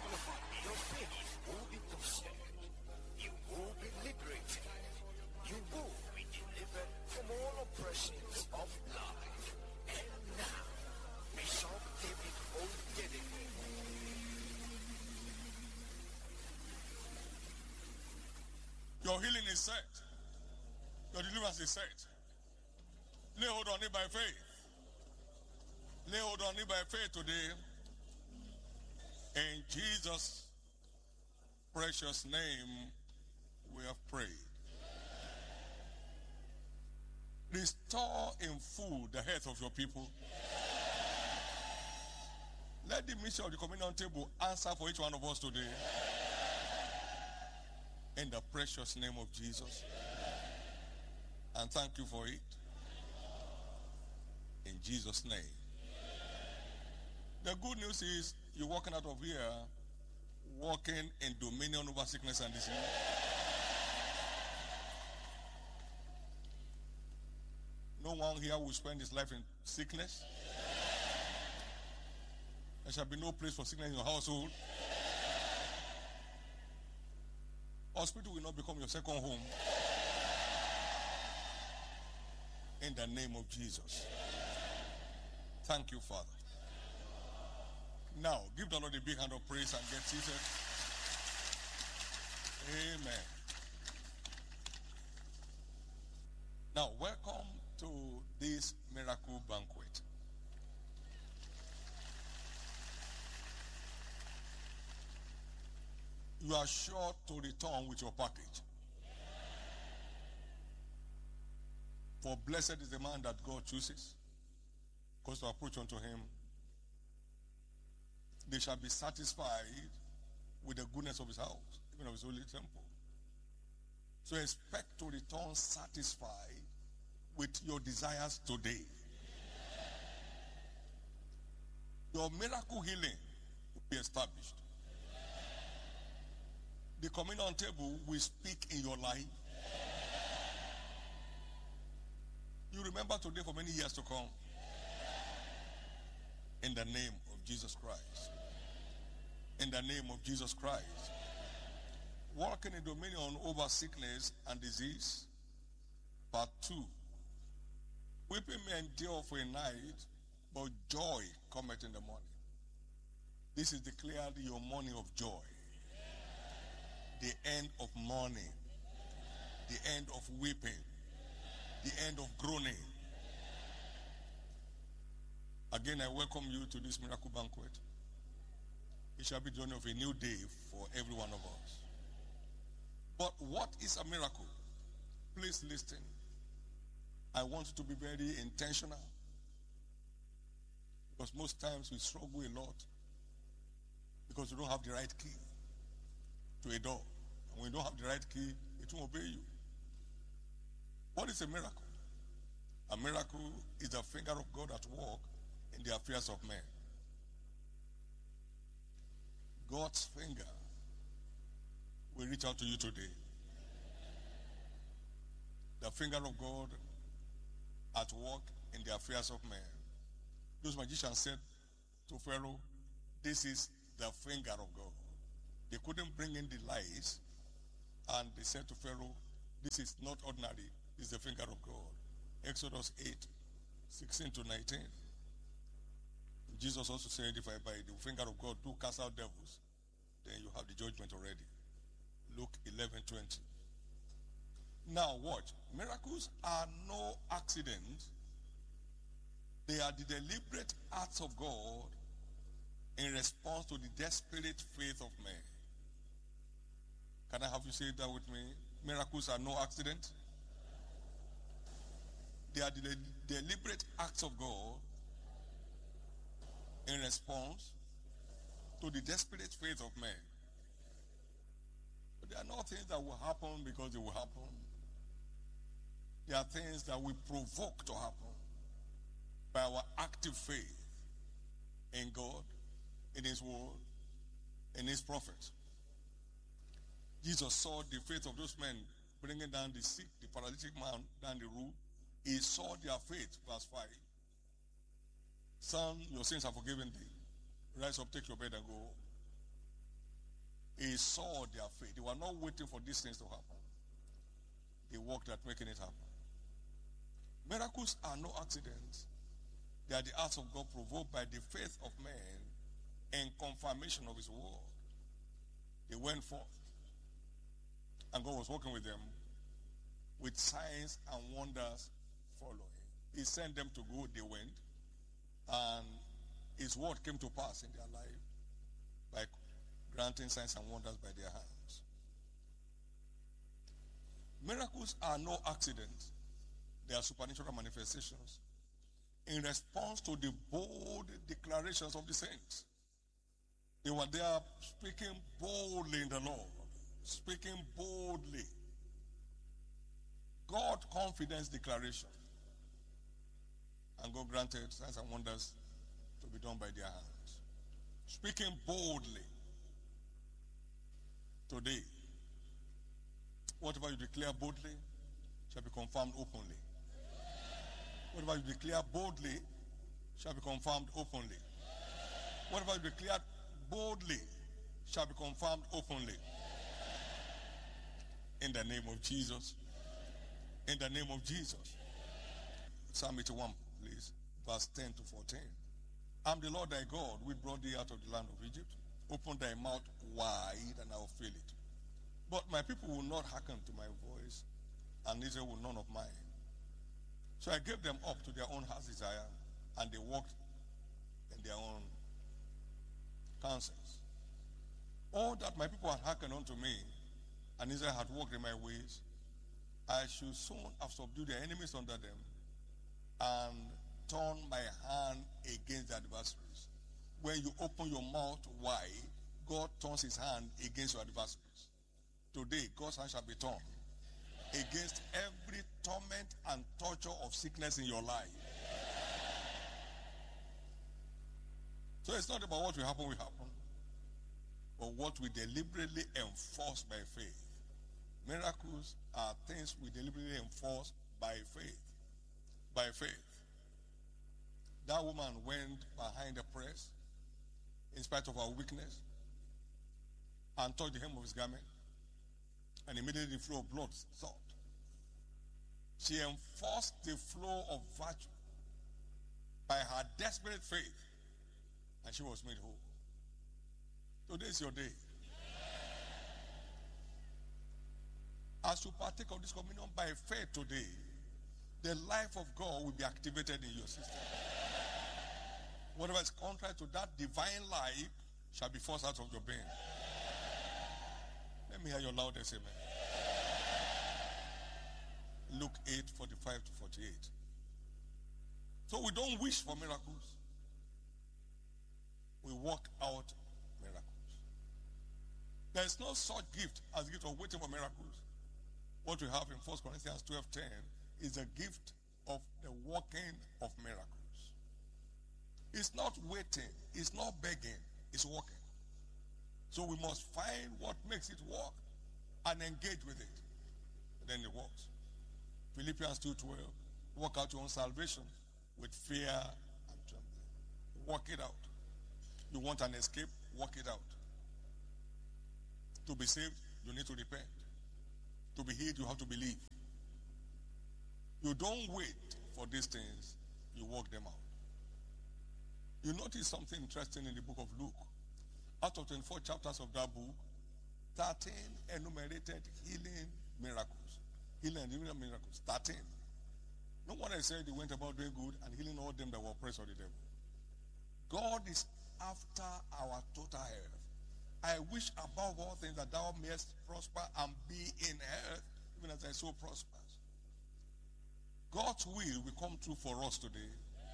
Your faith will be boosted. You will be liberated. You will be delivered from all oppressions of life. And now, Bishop David Oyedele. Your healing is set. Your deliverance is set. Lay hold on it by faith. Lay hold on it by faith today. In Jesus' precious name, we have prayed. Restore in full the health of your people. Let the mission of the communion table answer for each one of us today. In the precious name of Jesus. And thank you for it. In Jesus' name. The good news is you're walking out of here, walking in dominion over sickness and disease. No one here will spend his life in sickness. There shall be no place for sickness in your household. Hospital will not become your second home. In the name of Jesus. Thank you, Father. Now, give the Lord a big hand of praise and get seated. Amen. Now, welcome to this miracle banquet. You are sure to return with your package. For blessed is the man that God chooses, because to approach unto him, they shall be satisfied with the goodness of his house, even of his holy temple. So expect to return satisfied with your desires today. Your miracle healing will be established. The communion table will speak in your life. You remember today for many years to come. In the name of Jesus Christ. In the name of Jesus Christ. Walking in dominion over sickness and disease. Part 2. Weeping may endure for a night, but joy cometh in the morning. This is declared your morning of joy. The end of mourning. The end of weeping. The end of groaning. Again, I welcome you to this miracle banquet. It shall be the journey of a new day for every one of us. But what is a miracle? Please listen. I want you to be very intentional. Because most times we struggle a lot because we don't have the right key to a door. And when you don't have the right key, it won't obey you. What is a miracle? A miracle is the finger of God at work in the affairs of men. God's finger will reach out to you today. The finger of God at work in the affairs of men. Those magicians said to Pharaoh, this is the finger of God. They couldn't bring in the lies, and they said to Pharaoh, this is not ordinary, it's the finger of God. Exodus 8:16-19. Jesus also said, if I by the finger of God do cast out devils, then you have the judgment already. Luke 11:20. Now watch. Miracles are no accident. They are the deliberate acts of God in response to the desperate faith of men. Can I have you say that with me? Miracles are no accident. They are the deliberate acts of God in response to the desperate faith of men. But there are not things that will happen because they will happen. There are things that we provoke to happen by our active faith in God, in His Word, in His prophets. Jesus saw the faith of those men bringing down the sick, the paralytic man down the road. He saw their faith, verse 5. Son, your sins are forgiven thee. Rise up, take your bed and go home. He saw their faith. They were not waiting for these things to happen. They worked at making it happen. Miracles are no accidents. They are the acts of God provoked by the faith of men in confirmation of his word. They went forth, and God was working with them with signs and wonders following. He sent them to go, they went, and his word came to pass in their life by granting signs and wonders by their hands. Miracles are no accident. They are supernatural manifestations in response to the bold declarations of the saints. They were there speaking boldly in the Lord, speaking boldly. God confidence declaration. And God granted signs and wonders to be done by their hands. Speaking boldly. Today, whatever you declare boldly shall be confirmed openly. Whatever you declare boldly shall be confirmed openly. Whatever you declare boldly shall be confirmed openly. In the name of Jesus. In the name of Jesus. Psalm 81, please. Verse 10 to 14. I'm the Lord thy God, which brought thee out of the land of Egypt. Open thy mouth wide, and I will fill it. But my people will not hearken to my voice, and Israel will none of mine. So I gave them up to their own heart's desire, and they walked in their own counsels. All that my people had hearkened unto me, and Israel had walked in my ways, I should soon have subdued their enemies under them, and turn my hand against the adversaries. When you open your mouth wide, God turns his hand against your adversaries. Today, God's hand shall be turned against every torment and torture of sickness in your life. So it's not about what will happen, but what we deliberately enforce by faith. Miracles are things we deliberately enforce by faith. By faith. That woman went behind the press in spite of her weakness and touched the hem of his garment, and immediately the flow of blood stopped. She enforced the flow of virtue by her desperate faith, and she was made whole. Today is your day. As you partake of this communion by faith today, the life of God will be activated in your system. Whatever is contrary to that divine life shall be forced out of your being. Let me hear your loudest amen. Luke 8:45 to 48. So we don't wish for miracles. We walk out miracles. There is no such gift as the gift of waiting for miracles. What we have in 1 Corinthians 12:10 is a gift of the working of miracles. It's not waiting, it's not begging, it's working. So we must find what makes it work and engage with it. And then it works. Philippians 2:12, work out your own salvation with fear and trembling. Work it out. You want an escape? Work it out. To be saved, you need to repent. To be healed, you have to believe. You don't wait for these things, you work them out. You notice something interesting in the book of Luke. Out of 24 chapters of that book, 13 enumerated healing miracles. Healing and healing miracles. 13. No one has said they went about doing good and healing all them that were oppressed of the devil. God is after our total health. I wish above all things that thou mayest prosper and be in health, even as thy soul prospers. God's will come true for us today.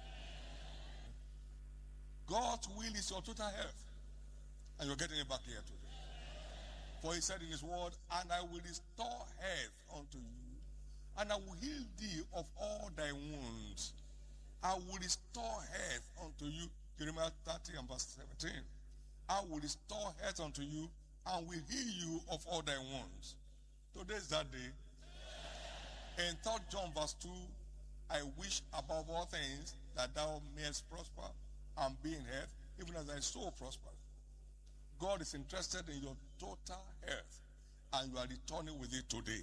God's will is your total health. And you're getting it back here today. For he said in his word, and I will restore health unto you, and I will heal thee of all thy wounds. I will restore health unto you. Jeremiah 30 and verse 17. I will restore health unto you, and will heal you of all thy wounds. Today is that day. In 3 John verse 2, I wish above all things that thou mayest prosper and be in health, even as thy soul prospers. God is interested in your total health, and you are returning with it today.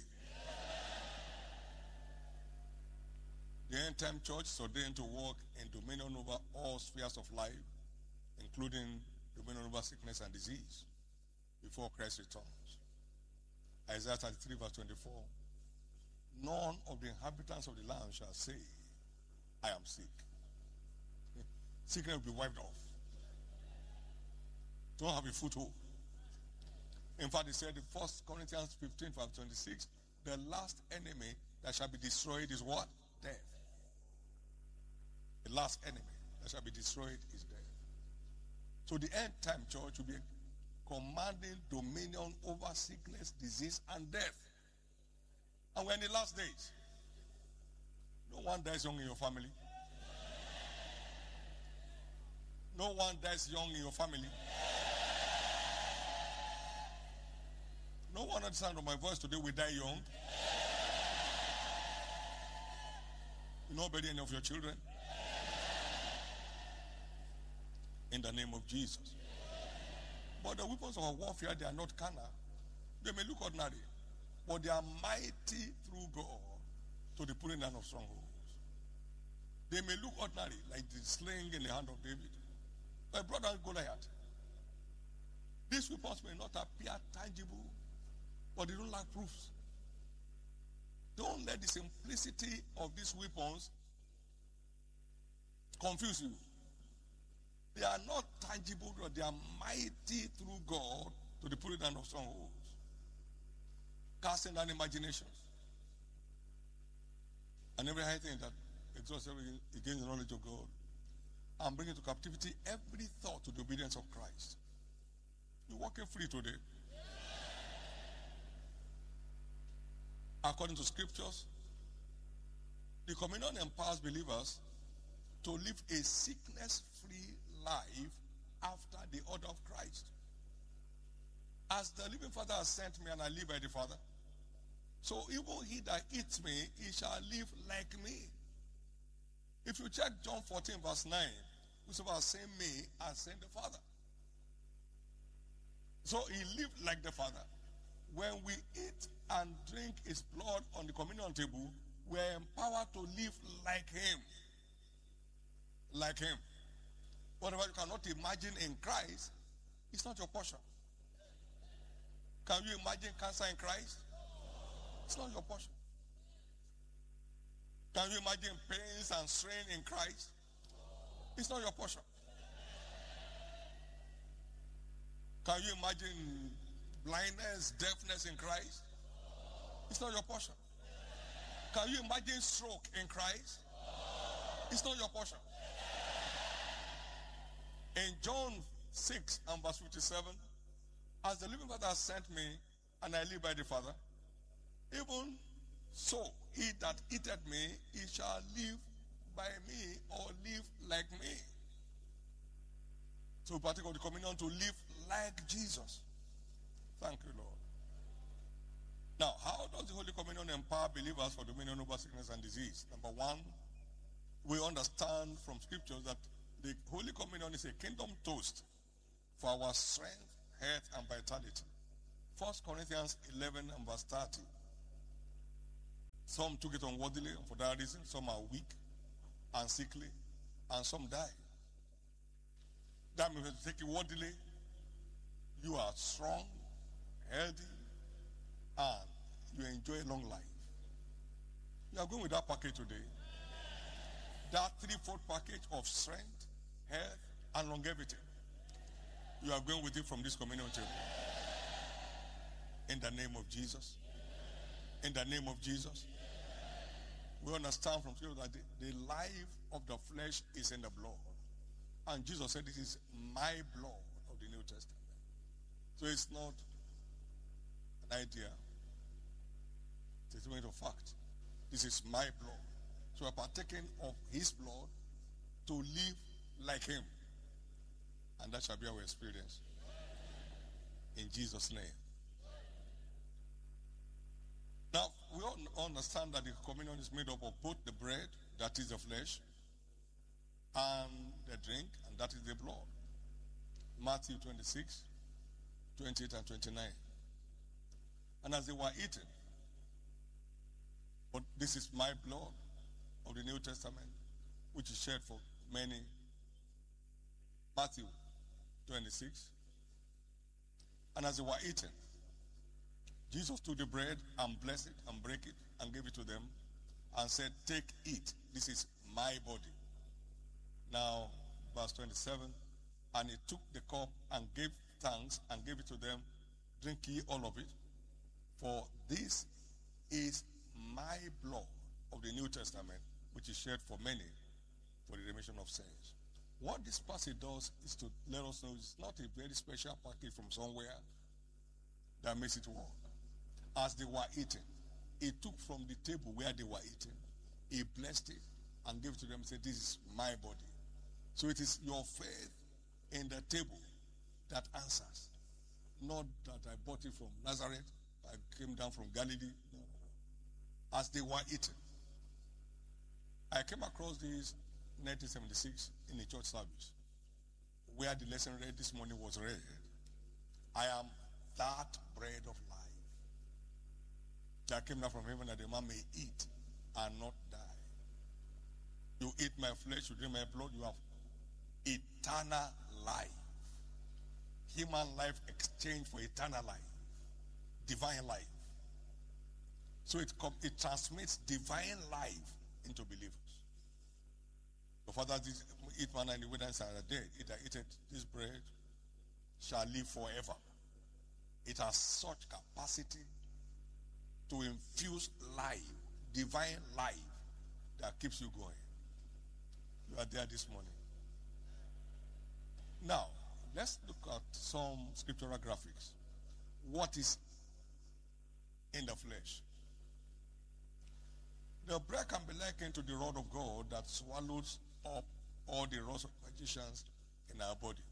The end time church is ordained to walk in dominion over all spheres of life, including dominion over sickness and disease, before Christ returns. Isaiah 33 verse 24. None of the inhabitants of the land shall say, I am sick. Sickness will be wiped off. Don't have a foothold. In fact, he said in 1 Corinthians 15 verse 26, the last enemy that shall be destroyed is what? Death. The last enemy that shall be destroyed is death. So the end time church will be commanding dominion over sickness, disease, and death. And we're in the last days. No one dies young in your family. No one dies young in your family. No one at the sound of my voice today will die young. You know bury any of your children. In the name of Jesus. But the weapons of our warfare, they are not carnal. They may look ordinary, but they are mighty through God to the pulling down of strongholds. They may look ordinary, like the sling in the hand of David. My brother Goliath. These weapons may not appear tangible, but they don't lack proofs. Don't let the simplicity of these weapons confuse you. They are not tangible, but they are mighty through God to the pulling down of strongholds, casting down imaginations, and every high thing that exalts against the knowledge of God, and bringing to captivity every thought to the obedience of Christ. You're walking free today. According to scriptures, the communion empowers believers to live a sickness-free life after the order of Christ. As the living Father has sent me, and I live by the Father, so even he that eats me, he shall live like me. If you check John 14 verse 9, whosoever has seen me has seen the Father. So he lived like the Father. When we eat and drink his blood on the communion table, we are empowered to live like him. Like him. Whatever you cannot imagine in Christ, it's not your portion. Can you imagine cancer in Christ? It's not your portion. Can you imagine pains and strain in Christ? It's not your portion. Can you imagine blindness, deafness in Christ? It's not your portion. Can you imagine stroke in Christ? It's not your portion. In John 6 and verse 57, as the living Father has sent me, and I live by the Father, even so he that eateth me, he shall live by me, or live like me. So we partake of the communion to live like Jesus. Thank you, Lord. Now, how does the Holy Communion empower believers for dominion over sickness and disease? Number one, we understand from scriptures that the Holy Communion is a kingdom toast for our strength, health, and vitality. 1 Corinthians 11 and verse 30. Some took it unworthily for that reason. Some are weak and sickly, and some die. That means if you take it worthily, you are strong, healthy, and you enjoy a long life. You are going with that package today. That threefold package of strength, health, and longevity. You are going with it from this communion table. In the name of Jesus. In the name of Jesus. We understand from scripture that the life of the flesh is in the blood. And Jesus said, this is my blood of the New Testament. So it's not an idea. It's a statement of fact. This is my blood. So we're partaking of his blood to live like him. And that shall be our experience. In Jesus' name. Now, we all understand that the communion is made up of both the bread, that is the flesh, and the drink, and that is the blood. Matthew 26, 28 and 29. And as they were eating, but this is my blood of the New Testament, which is shed for many. Matthew 26. And as they were eating, Jesus took the bread and blessed it and broke it and gave it to them and said, take, eat. This is my body. Now, verse 27. And he took the cup and gave thanks and gave it to them. Drink ye all of it. For this is my blood of the New Testament, which is shed for many for the remission of sins. What this passage does is to let us know it's not a very special package from somewhere that makes it work. As they were eating, he took from the table where they were eating, he blessed it and gave it to them and said, this is my body. So it is your faith in the table that answers. Not that I bought it from Nazareth, I came down from Galilee. No. As they were eating, I came across this 1976 in a church service where the lesson read this morning was read. I am that bread of life that came down from heaven that the man may eat and not die. You eat my flesh, you drink my blood, you have eternal life. Human life exchanged for eternal life. Divine life. So it transmits divine life into believers. The Father did eat manna in the wilderness and are dead. It that eateth this bread shall live forever. It has such capacity to infuse life, divine life, that keeps you going. You are there this morning. Now, let's look at some scriptural graphics. What is in the flesh? The bread can be likened to the rod of God that swallows up all the rods of magicians in our body.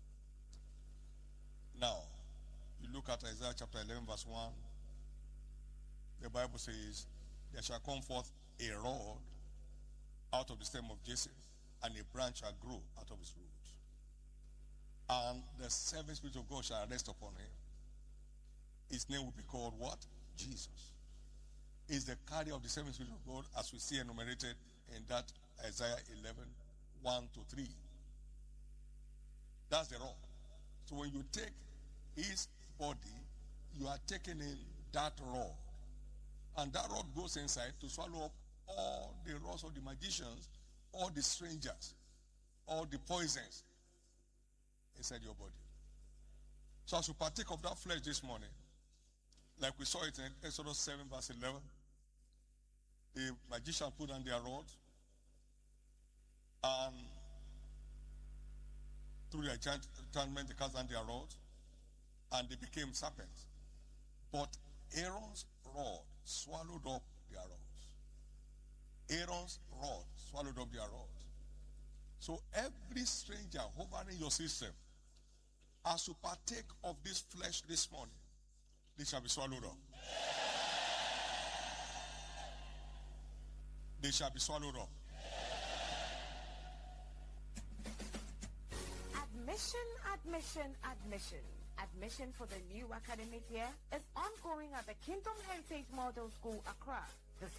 Now, you look at Isaiah chapter 11 verse 1. The Bible says, there shall come forth a rod out of the stem of Jesse, and a branch shall grow out of his roots. And the seven spirits of God shall rest upon him. His name will be called what? Jesus. Is the carrier of the seven spirits of God, as we see enumerated in that Isaiah 11, 1 to 3. That's the rod. So when you take his body, you are taking in that rod. And that rod goes inside to swallow up all the rods of the magicians, all the strangers, all the poisons inside your body. So as you partake of that flesh this morning, like we saw it in Exodus 7 verse 11, the magician put on their rod, and through their enchantment they cast down their rod, and they became serpents. But Aaron's rod swallowed up their rods. Aaron's rod swallowed up their rods. So every stranger hovering your system, as you partake of this flesh this morning, they shall be swallowed up. They shall be swallowed up. Admission, admission, admission. Admission for the new academic year is ongoing at the Kingdom Heritage Model School, Accra.